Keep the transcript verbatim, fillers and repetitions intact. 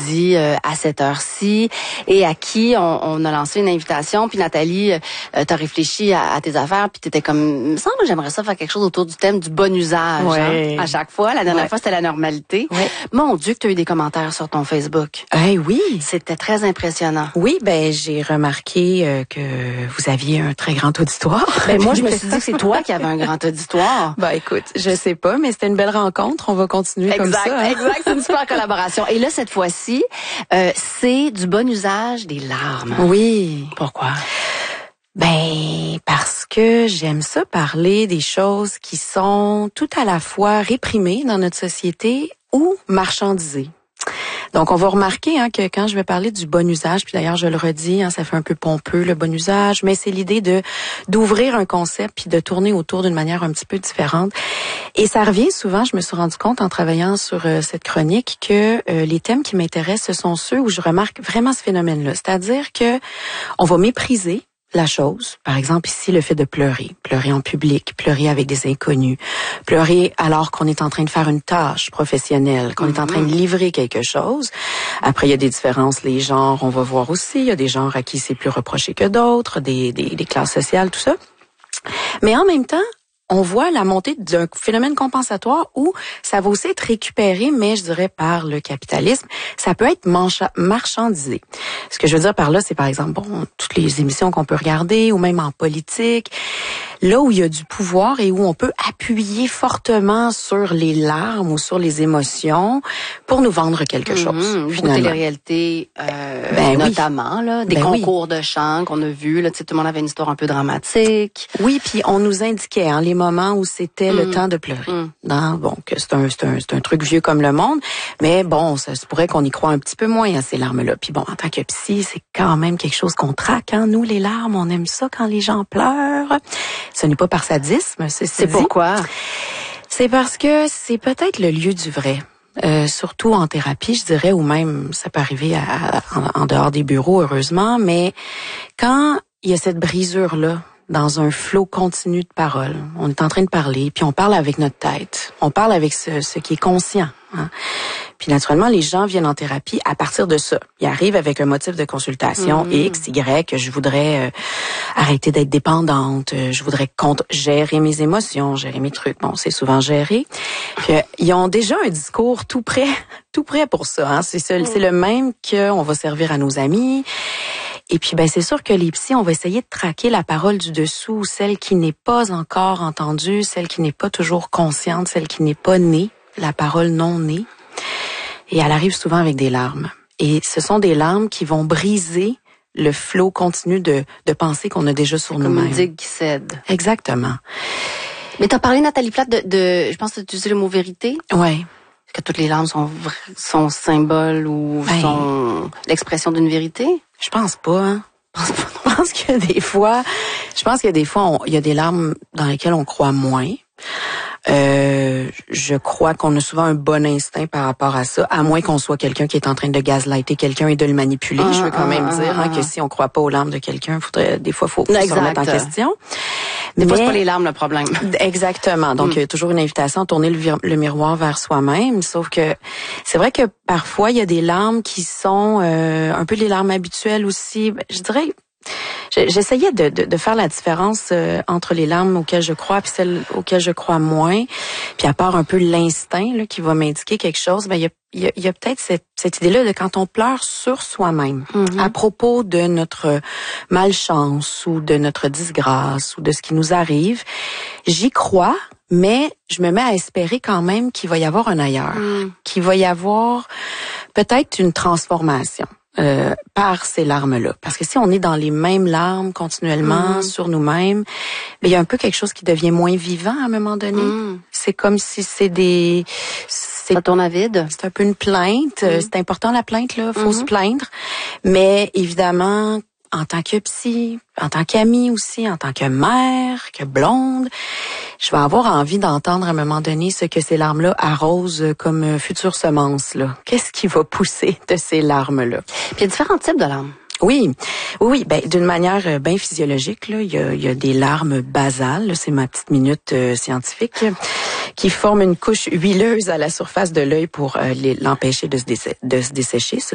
mercredi euh, à cette heure-ci et à qui on, on a lancé une invitation. Puis Nathalie, euh, t'as réfléchi à, à tes affaires puis t'étais comme, il me semble que j'aimerais ça faire quelque chose autour du thème du bon usage. Ouais. Hein, à chaque fois. La dernière ouais. fois, c'était la normalité. Ouais. Mon Dieu, que t'as eu des commentaires sur ton Facebook. Eh oui. C'était très impressionnant. Oui, ben j'ai remarqué euh, que vous aviez un très grand auditoire. Ben moi, je me suis dit que c'est toi qui avais un grand auditoire. Ben écoute, je sais pas, mais c'était une belle rencontre. On va continuer exact, comme ça. Hein? Exact, c'est une super collaboration. Et là, cette fois-ci, euh, c'est du bon usage des larmes. Oui. Pourquoi? Ben parce que j'aime ça parler des choses qui sont tout à la fois réprimées dans notre société ou marchandisées. Donc, on va remarquer hein, que quand je vais parler du bon usage, puis d'ailleurs, je le redis, hein, ça fait un peu pompeux, le bon usage, mais c'est l'idée de d'ouvrir un concept puis de tourner autour d'une manière un petit peu différente. Et ça revient souvent, je me suis rendu compte en travaillant sur euh, cette chronique que euh, les thèmes qui m'intéressent, ce sont ceux où je remarque vraiment ce phénomène-là. C'est-à-dire que on va mépriser la chose. Par exemple, ici, le fait de pleurer. Pleurer en public, pleurer avec des inconnus, pleurer alors qu'on est en train de faire une tâche professionnelle, qu'on mm-hmm. est en train de livrer quelque chose. Après, il y a des différences, les genres, on va voir aussi. Il y a des genres à qui c'est plus reproché que d'autres, des, des, des classes sociales, tout ça. Mais en même temps, on voit la montée d'un phénomène compensatoire où ça va aussi être récupéré, mais je dirais par le capitalisme, ça peut être mancha- marchandisé. Ce que je veux dire par là, c'est par exemple, bon, toutes les émissions qu'on peut regarder, ou même en politique, là où il y a du pouvoir et où on peut appuyer fortement sur les larmes ou sur les émotions pour nous vendre quelque mm-hmm. chose. Beaucoup de télé-réalité, euh, ben notamment, oui. là, des ben concours oui. de chant qu'on a vus, là, tu sais, tout le monde avait une histoire un peu dramatique. Oui, puis on nous indiquait, hein, les moments où c'était mm. le temps de pleurer. Mm. Non, bon, que c'est un, c'est un, c'est un truc vieux comme le monde, mais bon, ça se pourrait qu'on y croit un petit peu moins à ces larmes-là. Puis bon, en tant que psy, c'est quand même quelque chose qu'on traque, hein. Nous, les larmes, on aime ça quand les gens pleurent. Ce n'est pas par sadisme, c'est C'est pourquoi? C'est parce que c'est peut-être le lieu du vrai. Euh, surtout en thérapie, je dirais, ou même ça peut arriver à, à, en, en dehors des bureaux, heureusement, mais quand il y a cette brisure-là, dans un flot continu de paroles, on est en train de parler, puis on parle avec notre tête, on parle avec ce, ce qui est conscient. Hein. Puis naturellement, les gens viennent en thérapie à partir de ça. Ils arrivent avec un motif de consultation mmh. X, Y, je voudrais euh, arrêter d'être dépendante, euh, je voudrais compte gérer mes émotions, gérer mes trucs. Bon, c'est souvent géré. Puis euh, ils ont déjà un discours tout prêt, tout prêt pour ça. Hein. C'est, c'est, mmh. c'est le même qu'on va servir à nos amis. Et puis, ben, c'est sûr que les psys, on va essayer de traquer la parole du dessous, celle qui n'est pas encore entendue, celle qui n'est pas toujours consciente, celle qui n'est pas née, la parole non née. Et elle arrive souvent avec des larmes. Et ce sont des larmes qui vont briser le flot continu de, de pensées qu'on a déjà sur c'est nous-mêmes. Comme une digue qui cède. Exactement. Mais t'as parlé, Nathalie Plate, de, de je pense que tu utilises le mot vérité. Ouais. Que toutes les larmes sont sont symboles ou ben, sont l'expression d'une vérité? Je pense pas, hein. Je pense qu'il y a des fois, je pense qu'il y a des fois, on, il y a des larmes dans lesquelles on croit moins. Euh, je crois qu'on a souvent un bon instinct par rapport à ça, à moins qu'on soit quelqu'un qui est en train de gaslighter quelqu'un et de le manipuler. Ah, je veux quand ah, même ah, dire ah, hein, que si on croit pas aux larmes de quelqu'un, faudrait des fois faut, faut se remettre en question. Des Mais, fois, c'est pas les larmes le problème. Exactement. Donc, mm. il y a toujours une invitation à tourner le, vir- le miroir vers soi-même. Sauf que c'est vrai que parfois, il y a des larmes qui sont euh, un peu les larmes habituelles aussi. Je dirais... J'essayais de, de, de faire la différence euh, entre les larmes auxquelles je crois et celles auxquelles je crois moins. Puis à part un peu l'instinct là, qui va m'indiquer quelque chose, ben il y a, il y a, il y a peut-être cette, cette idée-là de quand on pleure sur soi-même, mm-hmm. à propos de notre malchance ou de notre disgrâce ou de ce qui nous arrive. J'y crois, mais je me mets à espérer quand même qu'il va y avoir un ailleurs, mm. qu'il va y avoir peut-être une transformation. Euh, par ces larmes-là. Parce que si on est dans les mêmes larmes continuellement mmh. sur nous-mêmes, il y a un peu quelque chose qui devient moins vivant à un moment donné. Mmh. C'est comme si c'est des... C'est, ça tourne à vide. C'est un peu une plainte. Mmh. C'est important la plainte, là. Faut mmh. se plaindre. Mais évidemment, en tant que psy, en tant qu'amie aussi, en tant que mère, que blonde, je vais avoir envie d'entendre à un moment donné ce que ces larmes-là arrosent comme future semence, là. Qu'est-ce qui va pousser de ces larmes-là? Puis il y a différents types de larmes. Oui, oui, oui. Ben d'une manière bien physiologique, là, il y a, il y a des larmes basales. Là, c'est ma petite minute euh, scientifique, qui forment une couche huileuse à la surface de l'œil pour euh, les, l'empêcher de se, dessé- de se dessécher.